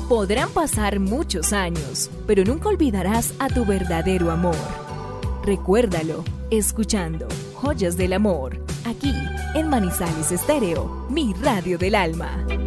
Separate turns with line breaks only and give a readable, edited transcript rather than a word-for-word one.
Podrán pasar muchos años, pero nunca olvidarás a tu verdadero amor. Recuérdalo, escuchando Joyas del Amor, aquí en Manizales Estéreo, mi radio del alma.